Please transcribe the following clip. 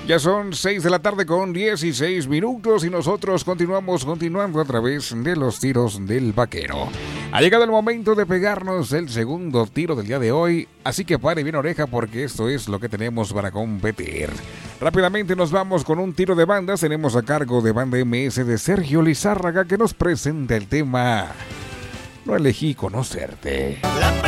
Ya son 6 de la tarde con 16 minutos y nosotros continuando a través de los tiros del vaquero. Ha llegado el momento de pegarnos el segundo tiro del día de hoy, así que pare bien oreja porque esto es lo que tenemos para competir. Rápidamente nos vamos con un tiro de bandas. Tenemos a cargo de Banda MS de Sergio Lizárraga que nos presenta el tema No elegí conocerte.